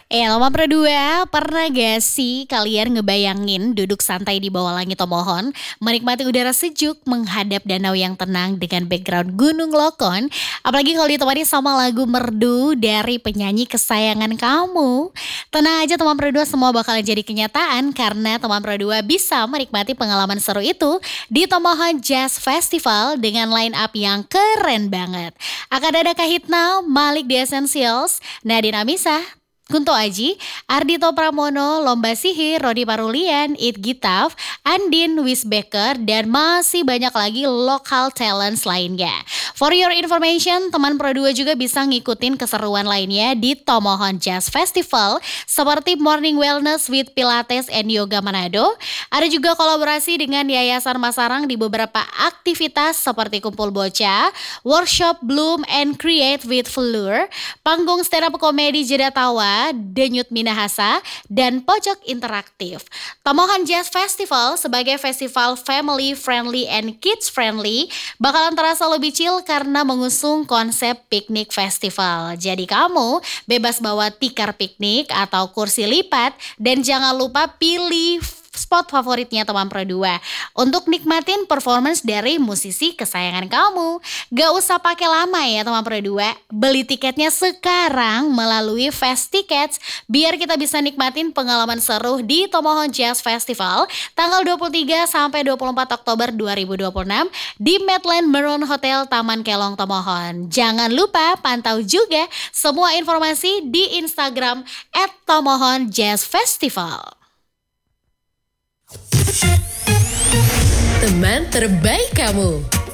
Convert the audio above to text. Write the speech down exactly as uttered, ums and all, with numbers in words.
Eh, Loma Berdua, pernah gak sih kalian ngebayangin duduk santai di bawah langit Tomohon, menikmati udara sejuk, menghadap danau yang tenang dengan background Gunung Lokon, apalagi kalau ditemani sama lagu merdu dari penyanyi kesayangan kamu. Tenang aja teman Berdua, semua bakalan jadi kenyataan karena teman Berdua bisa menikmati pengalaman seru itu di Tomohon Jazz Festival dengan line up yang keren banget. Akan ada Kahitna, Malik The Essentials, Nadine Amisa, Kunto Aji, Ardito Pramono, Lomba Sihir, Rodi Parulian, It Gitaf, Andin, Wisbecker, dan masih banyak lagi lokal talents lainnya. For your information, teman Pro dua juga bisa ngikutin keseruan lainnya di Tomohon Jazz Festival seperti Morning Wellness with Pilates and Yoga Manado. Ada juga kolaborasi dengan Yayasan Masarang di beberapa aktivitas seperti kumpul bocah, workshop Bloom and Create with Fleur, panggung stand up komedi Jeda Tawa, Denyut Minahasa, dan Pojok Interaktif. Tomohon Jazz Festival sebagai festival family friendly and kids friendly bakalan terasa lebih chill karena mengusung konsep piknik festival. Jadi kamu bebas bawa tikar piknik atau kursi lipat dan jangan lupa pilih spot favoritnya teman Pro dua untuk nikmatin performance dari musisi kesayangan kamu. Gak usah pakai lama ya teman Pro dua, beli tiketnya sekarang melalui Fast Tickets biar kita bisa nikmatin pengalaman seru di Tomohon Jazz Festival tanggal dua puluh tiga sampai dua puluh empat Oktober dua ribu dua puluh enam di Medland Maroon Hotel Taman Kelong Tomohon. Jangan lupa pantau juga semua informasi di Instagram at Tomohon Jazz Festival. Teman terbaik kamu.